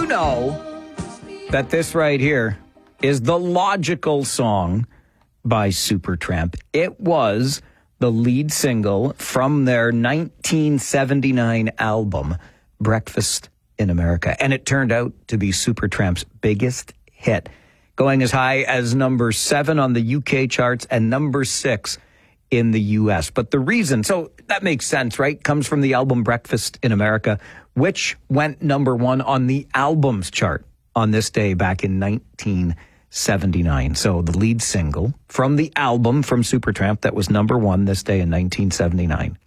you know that this right here is the logical song by Supertramp? It was the lead single from their 1979 album, Breakfast in America. And it turned out to be Supertramp's biggest hit, going as high as number 7 on the UK charts and number 6 in the US. But the reason, so that makes sense, right? Comes from the album Breakfast in America, which went number 1 on the albums chart on this day back in 1979. So the lead single from the album from Supertramp that was number 1 this day in 1979.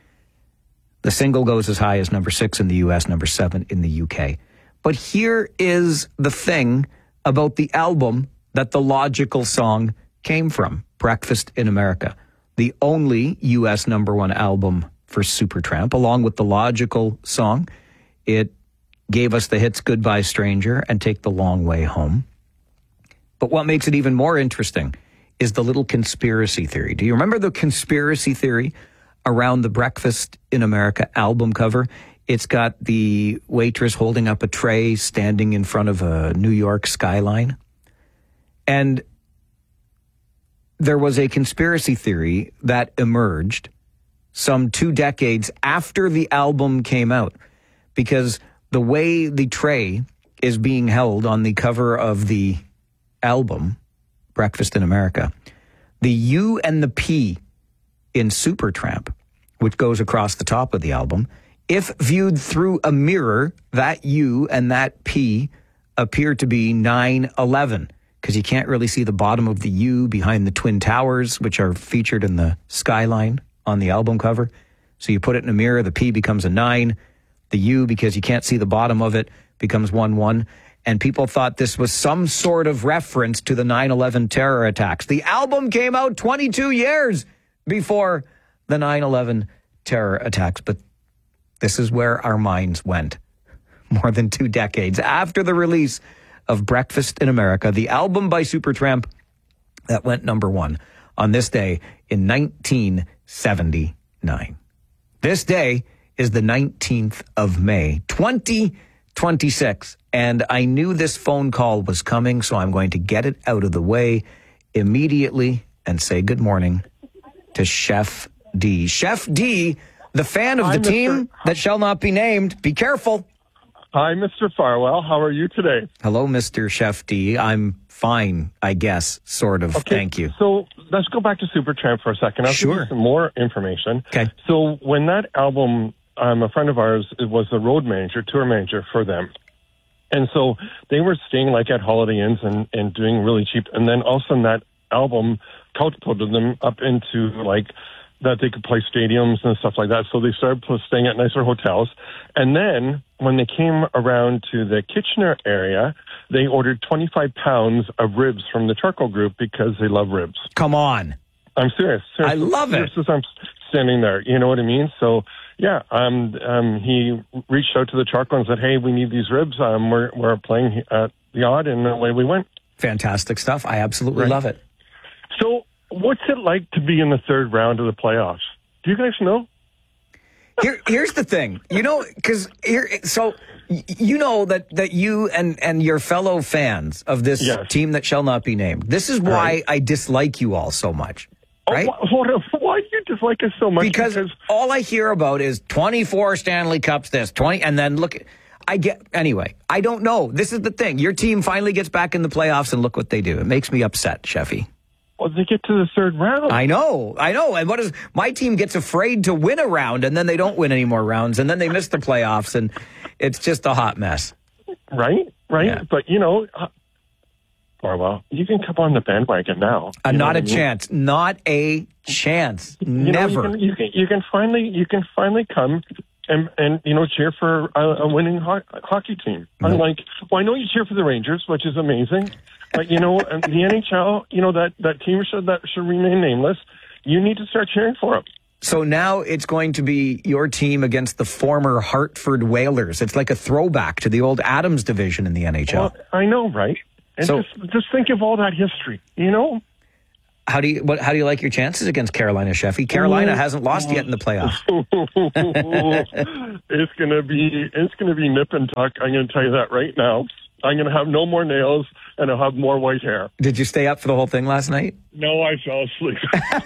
The single goes as high as number 6 in the US, number 7 in the UK. But here is the thing about the album that the logical song came from, Breakfast in America. The only US number 1 album for Supertramp, along with the logical song. It gave us the hits Goodbye Stranger and Take the Long Way Home. But what makes it even more interesting is the little conspiracy theory. Do you remember the conspiracy theory around the Breakfast in America album cover? It's got the waitress holding up a tray standing in front of a New York skyline. And there was a conspiracy theory that emerged some 2 decades after the album came out, because the way the tray is being held on the cover of the album, Breakfast in America, the U and the P in Supertramp, which goes across the top of the album, if viewed through a mirror, that U and that P appear to be 9/11. Because you can't really see the bottom of the U behind the Twin Towers, which are featured in the skyline on the album cover. So you put it in a mirror, the P becomes a 9. The U, because you can't see the bottom of it, becomes 1/1. And people thought this was some sort of reference to the 9/11 terror attacks. The album came out 22 years before the 9/11 terror attacks. But this is where our minds went. More than 2 decades after the release of Breakfast in America, the album by Supertramp that went number 1 on this day in 1979. This day is the 19th of May, 2026. And I knew this phone call was coming, so I'm going to get it out of the way immediately and say good morning to Chef D. Chef D, the fan of the team that shall not be named. Be careful. Hi, Mr. Farwell. How are you today? Hello, Mr. Chef D. I'm fine, I guess, sort of. Okay, thank you. So let's go back to Supertramp for a second. I'll give you some more information. Okay. So when that album, a friend of ours was the road manager, tour manager for them. And so they were staying like at Holiday Inns and doing really cheap. And then all of a sudden that album catapulted them up into like that they could play stadiums and stuff like that. So they started staying at nicer hotels. And then when they came around to the Kitchener area, they ordered 25 pounds of ribs from the Charcoal Group because they love ribs. Come on. I'm serious. I love it. As I'm standing there, you know what I mean? So, yeah, he reached out to the Charcoal and said, hey, we need these ribs. We're playing at the Odd, and away we went. Fantastic stuff. I absolutely love it. So what's it like to be in the 3rd round of the playoffs? Do you guys know? Here's the thing, because you know that you and your fellow fans of this team that shall not be named, this is why I dislike you all so much, right? Why do you dislike us so much? Because all I hear about is 24 Stanley Cups, this 20, and then anyway, I don't know. This is the thing. Your team finally gets back in the playoffs, and look what they do. It makes me upset, Sheffy. Well, they get to the 3rd round. I know. And my team gets afraid to win a round, and then they don't win any more rounds, and then they miss the playoffs, and it's just a hot mess. Right? Yeah. But, Farwell, you can come on the bandwagon now. Not a chance. Not a chance. Never. You can finally come and cheer for a winning hockey team. No. Unlike, I know you cheer for the Rangers, which is amazing. But, the NHL, that team that should remain nameless, you need to start cheering for them. So now it's going to be your team against the former Hartford Whalers. It's like a throwback to the old Adams division in the NHL. Well, I know, right? And so, just think of all that history, How do you like your chances against Carolina, Sheffy? Carolina hasn't lost yet in the playoffs. It's gonna be nip and tuck. I'm gonna tell you that right now. I'm gonna have no more nails and I'll have more white hair. Did you stay up for the whole thing last night? No, I fell asleep.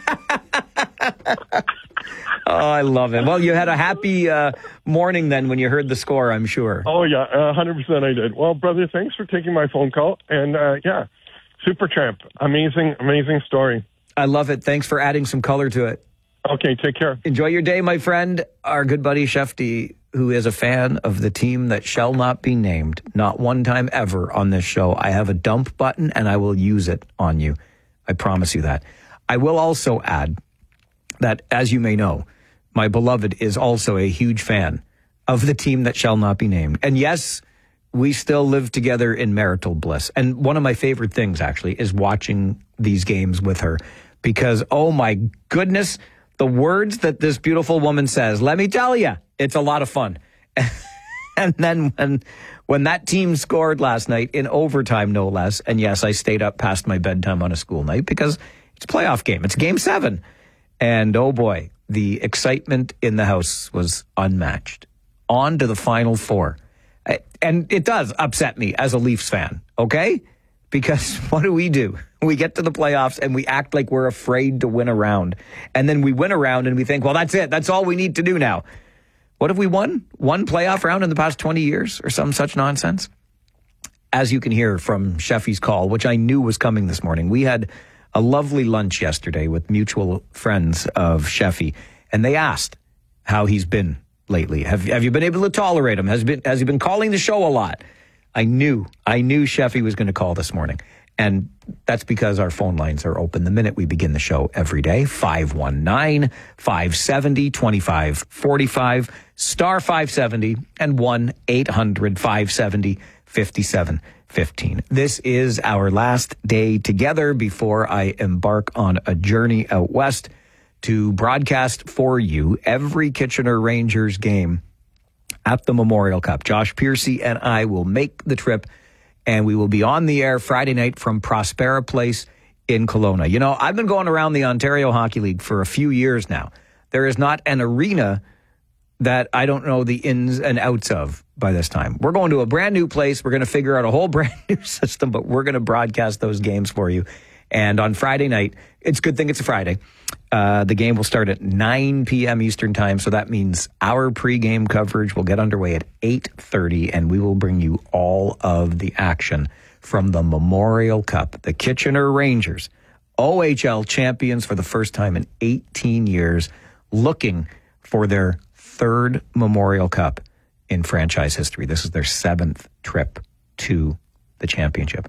Oh, I love it. Well, you had a happy morning then when you heard the score, I'm sure. Oh yeah, 100% I did. Well, brother, thanks for taking my phone call. And yeah, Supertramp, amazing story. I love it. Thanks for adding some color to it. Okay, take care. Enjoy your day, my friend. Our good buddy Shefty, who is a fan of the team that shall not be named, not one time ever on this show. I have a dump button and I will use it on you. I promise you that. I will also add that, as you may know, my beloved is also a huge fan of the team that shall not be named. And yes, we still live together in marital bliss. And one of my favorite things, actually, is watching these games with her. Because, oh my goodness, the words that this beautiful woman says, let me tell you, it's a lot of fun. And then when that team scored last night in overtime, no less, and yes, I stayed up past my bedtime on a school night because it's a playoff game. It's Game 7. And oh boy, the excitement in the house was unmatched. On to the Final Four. And it does upset me as a Leafs fan, okay? Because what do? We get to the playoffs and we act like we're afraid to win a round. And then we win a round and we think, well, that's it. That's all we need to do now. What have we won? One playoff round in the past 20 years or some such nonsense? As you can hear from Sheffy's call, which I knew was coming this morning, we had a lovely lunch yesterday with mutual friends of Sheffy. And they asked how he's been lately. Have you been able to tolerate him? Has he been calling the show a lot? I knew Sheffy was going to call this morning. And that's because our phone lines are open the minute we begin the show every day. 519-570-2545, star 570, and 1-800-570-5715. This is our last day together before I embark on a journey out west to broadcast for you every Kitchener Rangers game at the Memorial Cup. Josh Piercy and I will make the trip, and we will be on the air Friday night from Prospera Place in Kelowna. You know, I've been going around the Ontario Hockey League for a few years now. There is not an arena that I don't know the ins and outs of by this time. We're going to a brand new place. We're going to figure out a whole brand new system, but we're going to broadcast those games for you. And on Friday night, it's a good thing it's a Friday. The game will start at 9 p.m. Eastern time, so that means our pregame coverage will get underway at 8:30, and we will bring you all of the action from the Memorial Cup. The Kitchener Rangers, OHL champions for the first time in 18 years, looking for their third Memorial Cup in franchise history. This is their 7th trip to the championship.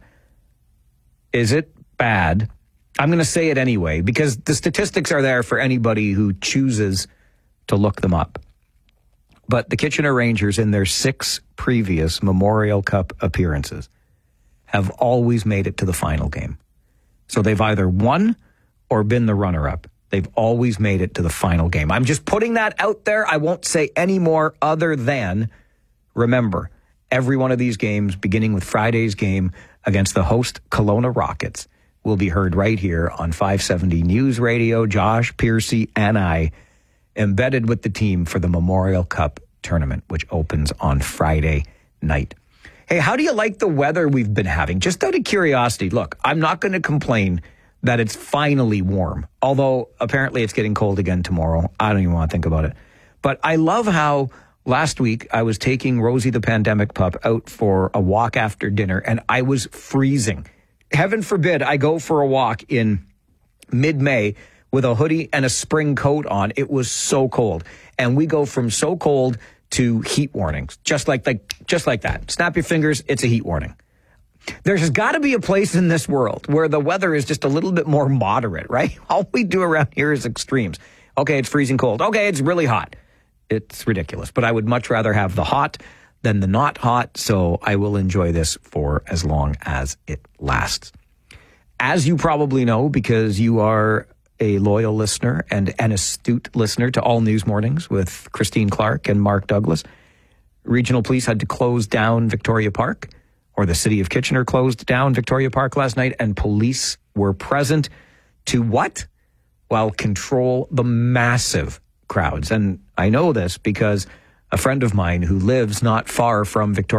Is it bad? I'm going to say it anyway, because the statistics are there for anybody who chooses to look them up. But the Kitchener Rangers, in their 6 previous Memorial Cup appearances, have always made it to the final game. So they've either won or been the runner-up. They've always made it to the final game. I'm just putting that out there. I won't say any more other than, remember, every one of these games, beginning with Friday's game against the host Kelowna Rockets, will be heard right here on 570 News Radio. Josh Piercy and I embedded with the team for the Memorial Cup tournament, which opens on Friday night. Hey, how do you like the weather we've been having? Just out of curiosity, look, I'm not going to complain that it's finally warm, although apparently it's getting cold again tomorrow. I don't even want to think about it. But I love how last week I was taking Rosie the pandemic pup out for a walk after dinner, and I was freezing. Heaven forbid I go for a walk in mid-May with a hoodie and a spring coat on. It was so cold. And we go from so cold to heat warnings, just like that. Snap your fingers, it's a heat warning. There's got to be a place in this world where the weather is just a little bit more moderate, right? All we do around here is extremes. Okay, it's freezing cold. Okay, it's really hot. It's ridiculous. But I would much rather have the hot than the not hot, so I will enjoy this for as long as it lasts. As you probably know, because you are a loyal listener and an astute listener to All News Mornings with Christine Clark and Mark Douglas, regional police had to close down Victoria Park, or the city of Kitchener closed down Victoria Park last night, and police were present To what? Well, control the massive crowds. And I know this because a friend of mine who lives not far from Victoria